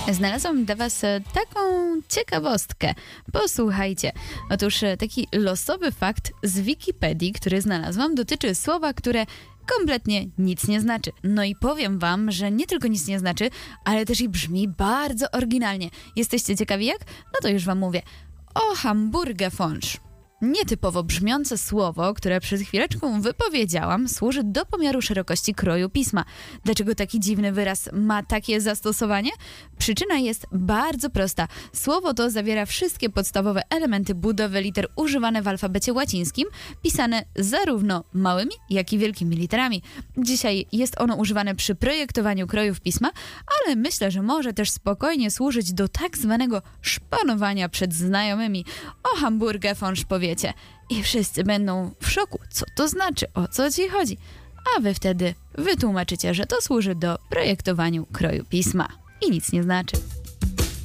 Znalazłam dla Was taką ciekawostkę. Posłuchajcie. Otóż taki losowy fakt z Wikipedii, który znalazłam, dotyczy słowa, które kompletnie nic nie znaczy. No i powiem Wam, że nie tylko nic nie znaczy, ale też i brzmi bardzo oryginalnie. Jesteście ciekawi jak? No to już Wam mówię. O Hamburgerfondsch. Nietypowo brzmiące słowo, które przed chwileczką wypowiedziałam, służy do pomiaru szerokości kroju pisma. Dlaczego taki dziwny wyraz ma takie zastosowanie? Przyczyna jest bardzo prosta. Słowo to zawiera wszystkie podstawowe elementy budowy liter używane w alfabecie łacińskim, pisane zarówno małymi, jak i wielkimi literami. Dzisiaj jest ono używane przy projektowaniu krojów pisma, ale myślę, że może też spokojnie służyć do tak zwanego szpanowania przed znajomymi. O Hamburgerfondsch powiecie. I wszyscy będą w szoku, co to znaczy, o co ci chodzi. A wy wtedy wytłumaczycie, że to służy do projektowaniu kroju pisma. I nic nie znaczy.